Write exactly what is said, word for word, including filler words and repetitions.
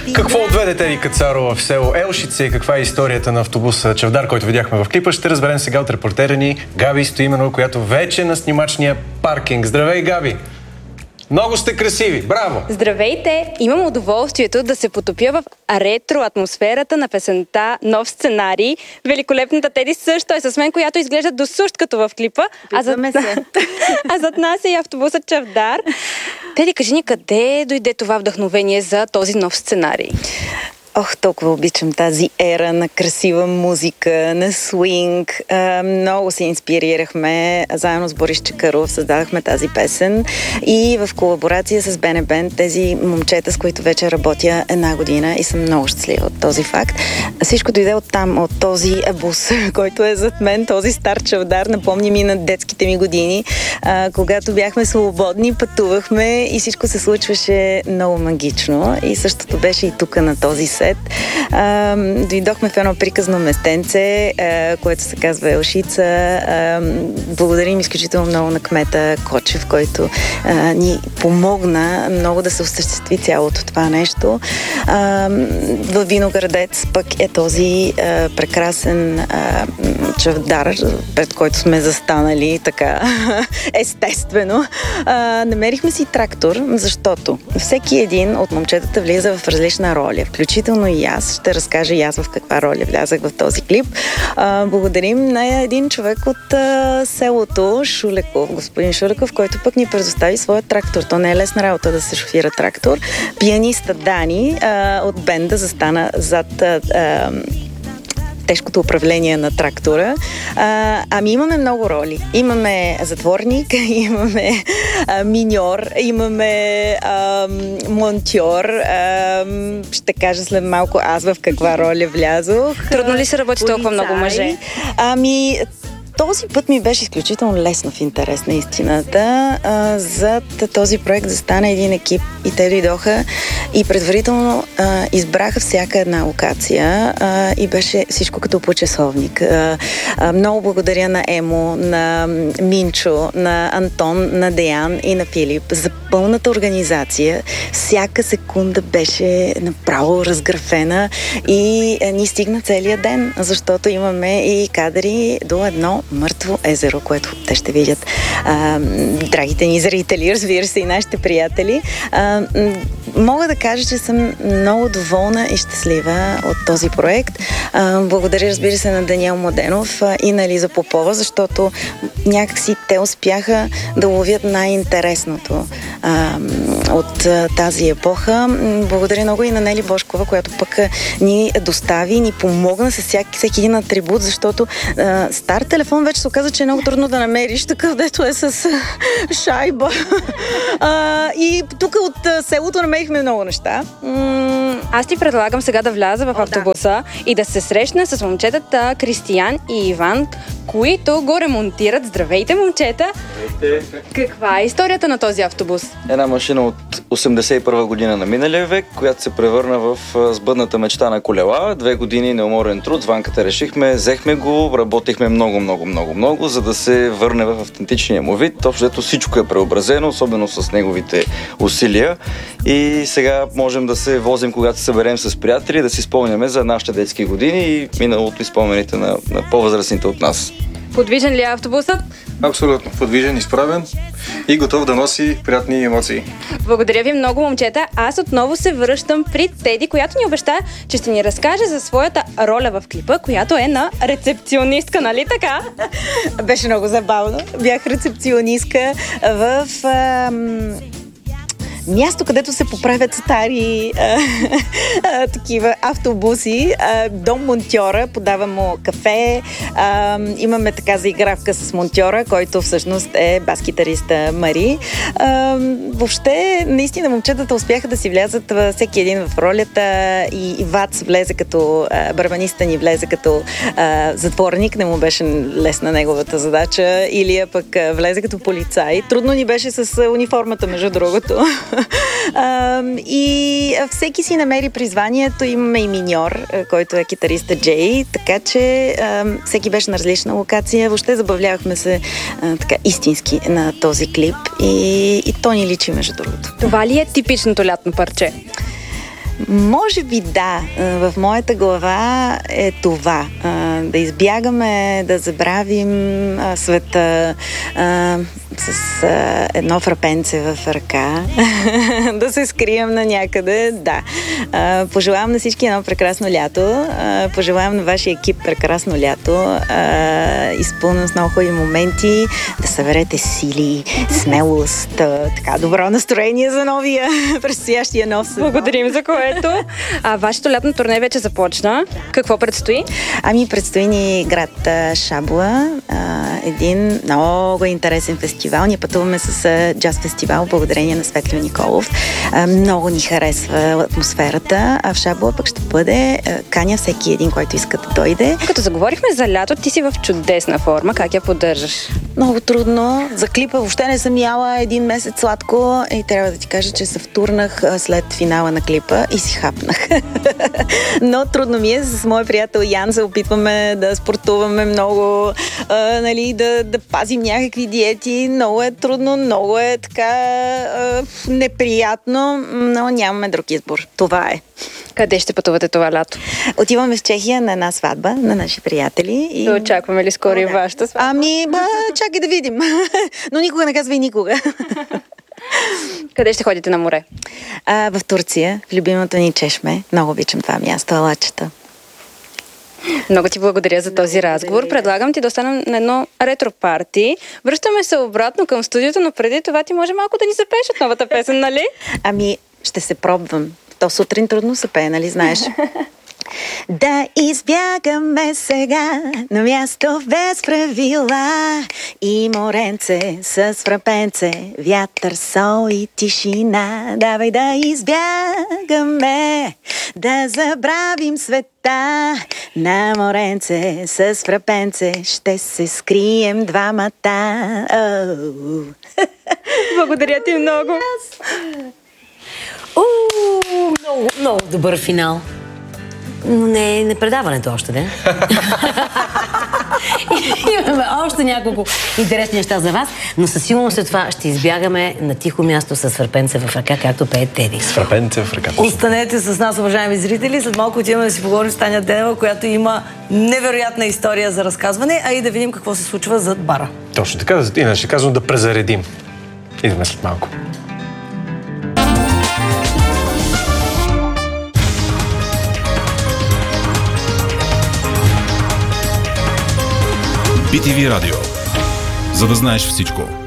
Какво отведе Теди Кацарова в село Елшица и каква е историята на автобуса Чавдар, който видяхме в клипа, ще разберем сега от репортера ни Габи Стоименова, която вече е на снимачния паркинг. Здравей, Габи! Много сте красиви! Браво! Здравейте! Имам удоволствието да се потопя в ретро атмосферата на песента «Нов сценарий». Великолепната Теди също е с мен, която изглежда досущ като в клипа. А зад... а зад нас е и автобусът Чавдар. Теди, кажи ни, къде дойде това вдъхновение за този нов сценарий? Ох, толкова обичам тази ера на красива музика, на свинг. А, много се инспирирахме. Заедно с Борис Чакъров създадахме тази песен и в колаборация с БНБ, тези момчета, с които вече работя една година и съм много щастлива от този факт. Всичко дойде от там, от този бус, който е зад мен, този стар Чавдар. Напомни ми на детските ми години, а, когато бяхме свободни, пътувахме и всичко се случваше много магично. И същото беше и тук на този сет. А, дойдохме в едно приказно местенце, а, което се казва Елшица. А, благодарим изключително много на кмета Кочев, който а, ни помогна много да се осъществи цялото това нещо. А, във Виноградец пък е този а, прекрасен а, Чавдар, пред който сме застанали така естествено. А, намерихме си трактор, защото всеки един от момчетата влиза в различна роля, включително и аз. Ще разкажа и аз в каква роля влязах в този клип. А, благодарим на един човек от а, селото Шулеков, господин Шулеков, който пък ни предостави своя трактор. То не е лесна работа да се шофира трактор. Пианиста Дани а, от бенда застана зад а, а, тежкото управление на трактора. А, ами имаме много роли. Имаме затворник, имаме а, миньор, имаме а, монтьор. А, ще кажа след малко аз в каква роля влязох. Трудно ли се работи толкова много мъже? Ами, този път ми беше изключително лесно в интерес на истината. А, зад този проект застана един екип и те дойдоха и предварително а, избраха всяка една локация а, и беше всичко като по часовник. А, а, много благодаря на Емо, на Минчо, на Антон, на Деян и на Филип за пълната организация. Всяка секунда беше направо разграфена и а, ни стигна целият ден, защото имаме и кадри до едно мъртво езеро, което те ще видят. А, драгите ни зрители, разбира се, и нашите приятели. А, мога да кажа, че съм много доволна и щастлива от този проект. А, благодаря, разбира се, на Даниел Младенов а, и на Лиза Попова, защото някакси те успяха да ловят най-интересното а, от а, тази епоха. Благодаря много и на Нели Бошкова, която пък а, ни достави, ни помогна с всяки, всеки един атрибут, защото а, стар телефон вече се оказа, че е много трудно да намериш такъв, дето е с шайба. А, и тук от а, селото намерихме много неща. М- Аз ти предлагам сега да вляза в О, автобуса да. и да се срещна с момчетата Кристиян и Иван, които го ремонтират. Здравейте, момчета! Здравейте! Каква е историята на този автобус? Една машина от осемдесет и първа година на миналия век, която се превърна в сбъдната мечта на колела. Две години неуморен труд, с Ванката решихме, взехме го, работихме много, много, много, много, за да се върне в автентичния му вид. Общо ето всичко е преобразено, особено с неговите усилия. И сега можем да се возим, когато се съберем с приятели, да си спомняме за нашите детски години и миналото и спомените на, на по-възрастните от нас. Подвижен ли е автобусът? Абсолютно. Подвижен, изправен и готов да носи приятни емоции. Благодаря ви много, момчета. Аз отново се връщам при Теди, която ни обеща, че ще ни разкаже за своята роля в клипа, която е на рецепционистка, нали така? Беше много забавно. Бях рецепционистка в... Ам... място, където се поправят стари а, а, такива автобуси. А, до монтьора, подавам му кафе. А, имаме така заигравка с монтьора, който всъщност е бас-китариста Мари. А, въобще, наистина, момчетата успяха да си влязат във всеки един в ролята и Вац влезе като а, барабаниста ни влезе като а, затворник. Не му беше лесна неговата задача. Илия пък а, влезе като полицай. Трудно ни беше с а, униформата, между другото. А, и всеки си намери призванието. Имаме и миньор, който е китариста Джей, така че а, всеки беше на различна локация. Въобще забавлявахме се а, така истински на този клип и, и то ни личи, между другото. Това ли е типичното лятно парче? Може би да. В моята глава е това. Да избягаме, да забравим света с едно фрапенце в ръка, да се скрием на някъде. Да. Пожелавам на всички едно прекрасно лято. Пожелавам на вашия екип прекрасно лято. Изпълнен с много хубави моменти. Да съберете сили, смелост, така добро настроение за новия, предстоящия нов сезон. Благодарим за което. А вашето лятно турне вече започна. Какво предстои? Ами предстои ни град Шабла. Един много интересен фестивал. Ние пътуваме с джаз фестивал, благодарение на Светлио Николов. Много ни харесва атмосферата, а в Шабла пък ще бъде каня всеки един, който иска да дойде. Като заговорихме за лято, ти си в чудесна форма. Как я поддържаш? Много трудно. За клипа въобще не съм яла един месец сладко и трябва да ти кажа, че се втурнах след финала на клипа и си хапнах. Но трудно ми е. С моя приятел Ян се опитваме да спортуваме много, а, нали, да, да пазим някакви диети. Много е трудно, много е така а, неприятно, но нямаме друг избор. Това е. Къде ще пътувате това лято? Отиваме в Чехия на една сватба на наши приятели. И... Да очакваме ли скоро и вашата сватба? Ами, ба, чакай да видим. Но никога не казвай никога. Къде ще ходите на море? А, в Турция, в любимото ни Чешме. Много обичам това място, Алачета. Много ти благодаря за този разговор. Благодаря. Предлагам ти да останем на едно ретро-парти. Връщаме се обратно към студиото, но преди това ти може малко да ни запееш от новата песен, нали? Ами, ще се пробвам. То сутрин трудно се пее, нали знаеш? Да избягаме сега на място без правила и моренце с фрапенце, вятър, сол и тишина. Давай да избягаме, да забравим света. На моренце с фрапенце ще се скрием двамата. Oh. Благодаря ти много. Уу, много, много добър финал. Но не е предаването още, не? Имаме още няколко интересни неща за вас, но със сигурност след това ще избягаме на тихо място с фрапенце в ръка, както пее Теди. С фрапенце в ръка. Останете с нас, уважаеми зрители. След малко отиваме да си поговорим с Таня Денева, която има невероятна история за разказване, а и да видим какво се случва зад бара. Точно така, иначе казвам да презаредим. Идваме след малко. би ти ви Радио. За да знаеш всичко.